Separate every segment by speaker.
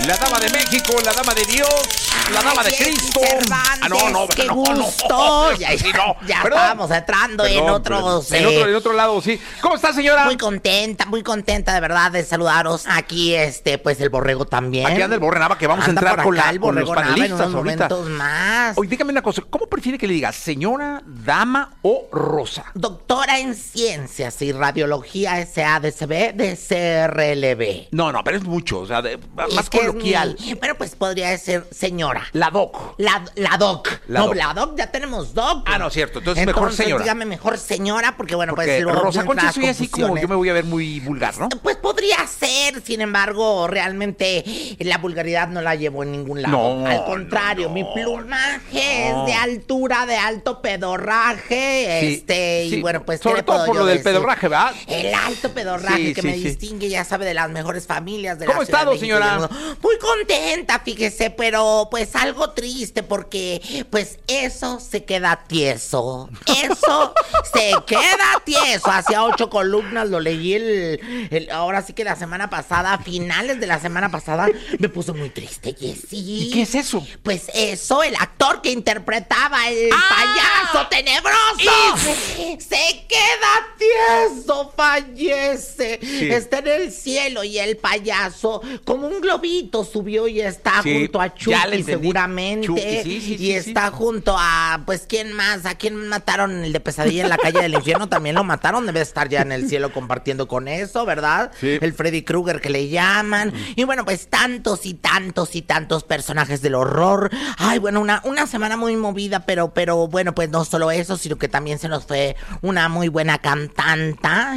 Speaker 1: La dama de México, la dama de Dios, la dama de Cristo.
Speaker 2: Qué gusto. Ya estábamos entrando en otros...
Speaker 1: En otro lado, sí. ¿Cómo está, señora?
Speaker 2: Muy contenta de verdad de saludaros. Aquí, pues el borrego también.
Speaker 1: Aquí anda el Borre Nava, que vamos a entrar con los panelistas
Speaker 2: en unos momentos más.
Speaker 1: Oye, dígame una cosa, ¿cómo prefiere que le diga señora, dama o Rosa?
Speaker 2: Doctora en Ciencias y Radiología SADCB de CRLB.
Speaker 1: No, pero es mucho, o sea, más coloquial.
Speaker 2: Bueno, pues podría ser señora.
Speaker 1: La doc.
Speaker 2: La doc.
Speaker 1: La doc,
Speaker 2: ya tenemos doc.
Speaker 1: Ah, no, cierto, entonces mejor señora.
Speaker 2: Dígame mejor señora, porque bueno,
Speaker 1: porque
Speaker 2: pues luego
Speaker 1: Rosa Concha soy así como yo me voy a ver muy vulgar, ¿no?
Speaker 2: Pues podría ser, sin embargo, realmente la vulgaridad no la llevo en ningún lado.
Speaker 1: No,
Speaker 2: al contrario, mi plumaje es de altura, de alto pedorraje,
Speaker 1: sí.
Speaker 2: Y bueno, pues
Speaker 1: sobre todo por lo del pedorraje, ¿verdad?
Speaker 2: El alto pedorraje que me distingue, ya sabe, de las mejores familias de la
Speaker 1: ¿Cómo ha
Speaker 2: Ciudad
Speaker 1: estado,
Speaker 2: de México,
Speaker 1: señora?
Speaker 2: Muy contenta, fíjese, pero pues algo triste porque pues eso se queda tieso. Eso se queda tieso. Hacia 8 columnas lo leí ahora sí que la semana pasada, a finales de la semana pasada, me puso muy triste, Jessy.
Speaker 1: ¿Y qué es eso?
Speaker 2: Pues eso, el actor que interpretaba el payaso tenebroso se queda tieso, fallece.
Speaker 1: Sí.
Speaker 2: Está en el cielo y el payaso como un globito subió y está junto a Chucky seguramente.
Speaker 1: Chucky,
Speaker 2: y está junto a, pues, ¿quién más? ¿A quién mataron? El de Pesadilla en la calle del infierno también lo mataron. Debe estar ya en el cielo compartiendo con eso, ¿verdad?
Speaker 1: Sí.
Speaker 2: El Freddy Krueger que le llaman. Y bueno, pues tantos personajes del horror. Ay, bueno, una semana muy movida, pero bueno, pues no solo eso, sino que también se nos fue una muy buena cantanta.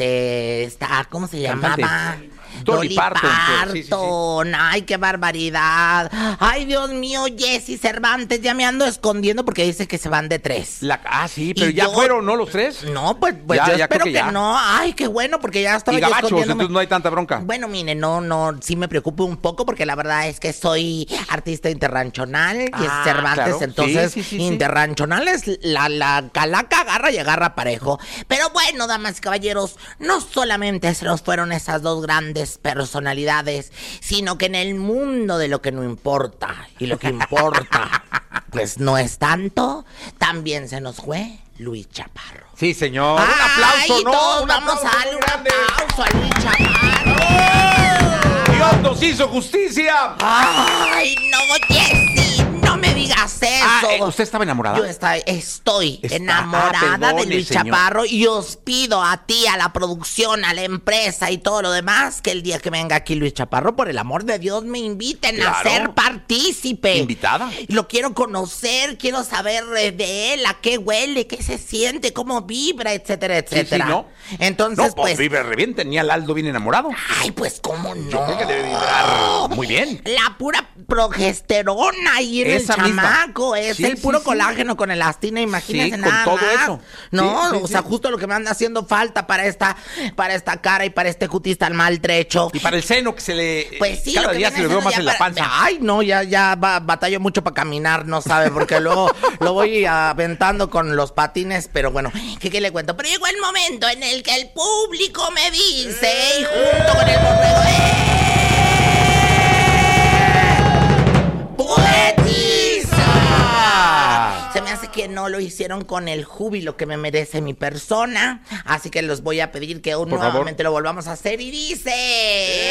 Speaker 2: ¿Cómo se llamaba?
Speaker 1: Dolly Parton.
Speaker 2: Sí. Ay, qué barbaridad. Ay, Dios mío, Jessy Cervantes, ya me ando escondiendo porque dice que se van de 3.
Speaker 1: Sí, pero ya fueron, ¿no? Los 3.
Speaker 2: No, pues
Speaker 1: ya,
Speaker 2: yo espero que no. Ay, qué bueno, porque ya estaba yo
Speaker 1: escondiéndome. Entonces no hay tanta bronca.
Speaker 2: Bueno, mire, no, sí me preocupo un poco porque la verdad es que soy artista interranchonal y es Cervantes, claro. Entonces sí. Interranchonal es la calaca agarra y agarra parejo. Pero bueno, damas y caballeros, no solamente se nos fueron esas dos grandes personalidades, sino que en el mundo de lo que no importa y lo que importa pues no es tanto, también se nos fue Luis Chaparro.
Speaker 1: Sí, señor. Un aplauso, ¿no?
Speaker 2: Todos vamos a darle un aplauso a Luis Chaparro.
Speaker 1: Dios nos hizo justicia.
Speaker 2: Ay, no, Jessy, no me digas eso.
Speaker 1: ¿Usted estaba enamorada?
Speaker 2: Yo estoy enamorada de Luis Chaparro y os pido a ti, a la producción, a la empresa y todo lo demás, que el día que venga aquí Luis Chaparro, por el amor de Dios, me inviten a ser partícipe.
Speaker 1: ¿Invitada?
Speaker 2: Lo quiero conocer, quiero saber de él, a qué huele, qué se siente, cómo vibra, etcétera, etcétera.
Speaker 1: Sí, ¿no?
Speaker 2: Entonces,
Speaker 1: pues vibra re bien, tenía al Aldo bien enamorado.
Speaker 2: Ay, pues cómo no.
Speaker 1: Yo creo que debe vibrar muy bien.
Speaker 2: La pura progesterona ahí en el chamaco, es el puro colágeno con elastina, imagínense nada
Speaker 1: con todo
Speaker 2: más.
Speaker 1: eso.
Speaker 2: No, o sea, justo lo que me anda haciendo falta para esta cara y para este cutis tan maltrecho.
Speaker 1: Y para el seno que se le...
Speaker 2: Pues sí,
Speaker 1: cada día se le veo más en la panza.
Speaker 2: Ay, no, ya batallo mucho para caminar, no sabe, porque luego lo voy aventando con los patines, pero bueno, ¿qué le cuento? Pero llegó el momento en el que el público me dice, y junto con el borrego, ¡poetiza! Se me hace que no lo hicieron con el júbilo que me merece mi persona, así que los voy a pedir que nuevamente lo volvamos a hacer y dice...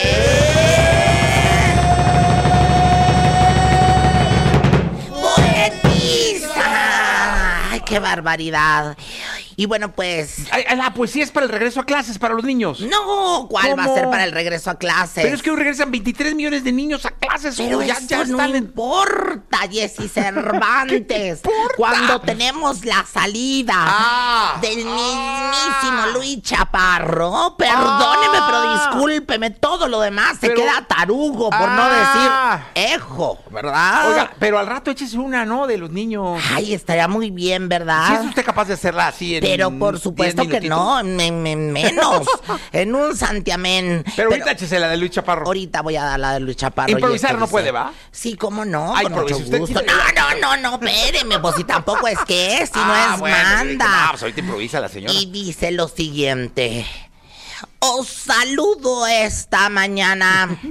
Speaker 2: ¡poetiza! ¡Ay, qué barbaridad! Y bueno, pues...
Speaker 1: La poesía es para el regreso a clases, para los niños.
Speaker 2: No, ¿cuál va a ser para el regreso a clases?
Speaker 1: Pero es que hoy regresan 23 millones de niños a clases.
Speaker 2: Pero ya están no importa, Jessy Cervantes. Cuando tenemos la salida del mismísimo Luis Chaparro, perdóneme, pero discúlpeme, todo lo demás se queda tarugo, por no decir ejo, ¿verdad?
Speaker 1: Oiga, pero al rato échese una, ¿no? De los niños.
Speaker 2: Ay, estaría muy bien, ¿verdad?
Speaker 1: ¿Sí es usted capaz de hacerla así en
Speaker 2: Pero por supuesto que no, menos. En un santiamén.
Speaker 1: Pero ahorita échese la de Luis Chaparro.
Speaker 2: Ahorita voy a dar la de Luis Chaparro.
Speaker 1: Improvisar no puede, ¿va?
Speaker 2: Sí, ¿cómo no?
Speaker 1: Ay,
Speaker 2: con mucho gusto. No, espéreme, pues si tampoco es que es, si no es manda.
Speaker 1: Pues ahorita improvisa la señora.
Speaker 2: Y dice lo siguiente: os saludo esta mañana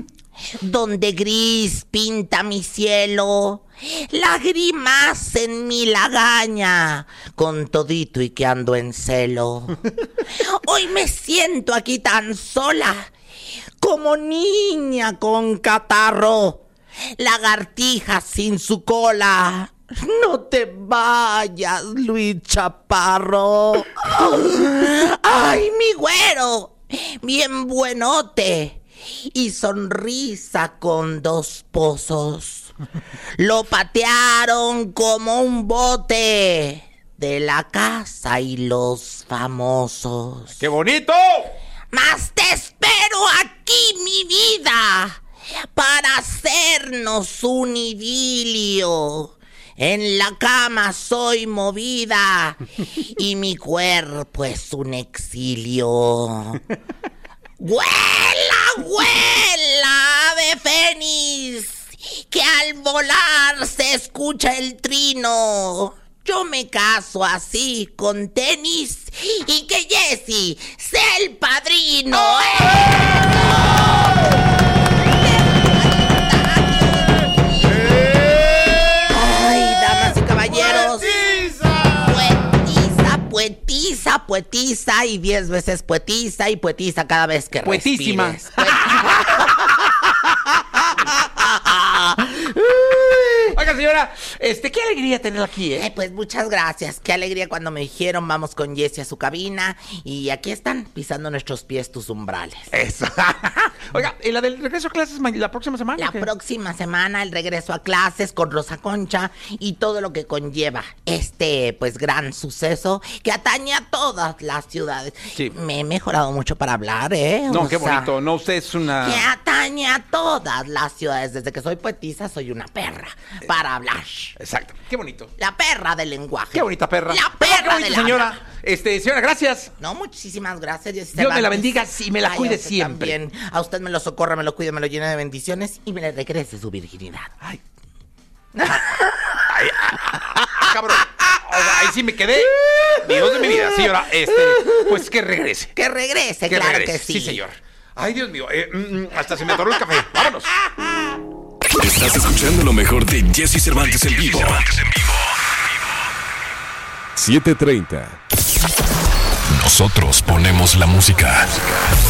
Speaker 2: donde gris pinta mi cielo, lágrimas en mi lagaña, con todito y que ando en celo. Hoy me siento aquí tan sola, como niña con catarro, lagartija sin su cola. No te vayas, Luis Chaparro. Ay, mi güero, bien buenote y sonrisa con 2 pozos. Lo patearon como un bote de la casa y los famosos.
Speaker 1: ¡Qué bonito!
Speaker 2: Mas te espero aquí, mi vida, para hacernos un idilio. En la cama soy movida y mi cuerpo es un exilio. ¡Vuela, vuela, ave fénix! Que al volar se escucha el trino. Yo me caso así con tenis y que Jessy sea el padrino. Ay, damas y caballeros. Poetisa, poetisa y 10 veces poetisa y poetisa cada vez que
Speaker 1: Poetísima.
Speaker 2: respires.
Speaker 1: Oiga, señora, qué alegría tenerla aquí, ¿eh?
Speaker 2: Pues muchas gracias. Qué alegría cuando me dijeron vamos con Jessy a su cabina. Y aquí están, pisando nuestros pies tus umbrales.
Speaker 1: Eso. Oiga, ¿y la del regreso a clases la próxima semana?
Speaker 2: La próxima semana el regreso a clases con Rosa Concha y todo lo que conlleva pues gran suceso que atañe a todas las ciudades.
Speaker 1: Sí.
Speaker 2: Me he mejorado mucho para hablar, ¿eh?
Speaker 1: No, qué bonito. No, usted es una...
Speaker 2: Que atañe a todas las ciudades. Desde que soy poetisa soy una perra para hablar.
Speaker 1: Exacto. Qué bonito.
Speaker 2: La perra del lenguaje.
Speaker 1: Qué bonita perra.
Speaker 2: La perra
Speaker 1: bonito, señora. Señora, gracias.
Speaker 2: No, muchísimas gracias.
Speaker 1: Dios me la bendiga y me la cuide siempre.
Speaker 2: También. A usted me lo socorra, me lo cuide, me lo llene de bendiciones y me le regrese su virginidad.
Speaker 1: Ay. Cabrón. Ahí sí me quedé. Dios de mi vida, señora. Pues que regrese.
Speaker 2: Que regrese, claro que sí.
Speaker 1: Sí, señor. Ay, Dios mío. Hasta se me atoró el café. Vámonos.
Speaker 3: Estás escuchando lo mejor de Jessy Cervantes en vivo. 7:30. Nosotros ponemos la música.